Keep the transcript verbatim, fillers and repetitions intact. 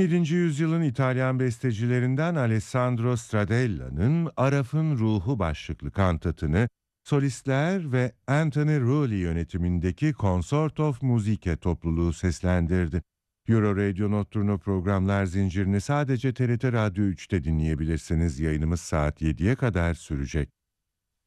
on yedinci yüzyılın İtalyan bestecilerinden Alessandro Stradella'nın Araf'ın Ruhu başlıklı kantatını solistler ve Anthony Rulli yönetimindeki Consort of Musica topluluğu seslendirdi. Euro Radio Nocturno programlar zincirini sadece T R T Radyo üçte dinleyebilirsiniz. Yayınımız saat yediye kadar sürecek.